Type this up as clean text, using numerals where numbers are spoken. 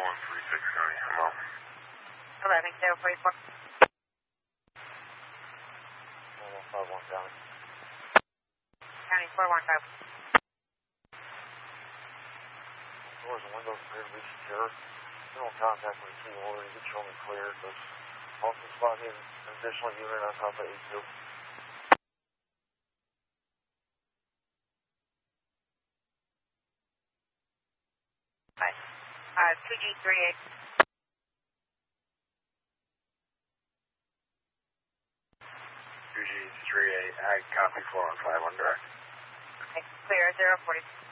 County. Hello. 11-044. 151 County. County 415. Doors and windows appear to be secure. General contact with the key holder to get you on the clear. There's also spot here an additional unit on top of E2. Right. 2G38. 2G38, I copy 415 on direct. Okay, clear 040.